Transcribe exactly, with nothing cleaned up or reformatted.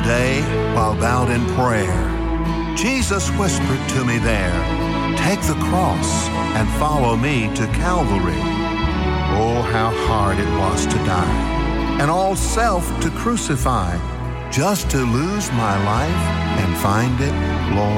day, while bowed in prayer, Jesus whispered to me there, "Take the cross and follow me to Calvary." Oh, how hard it was to die, and all self to crucify, just to lose my life and find it, Lord,